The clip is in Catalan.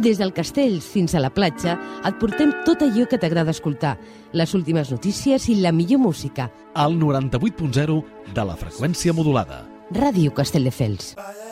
Des del castell fins a la platja et portem tot allò que t'agrada escoltar, les últimes notícies i la millor música. Al 98.0 de la freqüència modulada. Ràdio Castelldefels.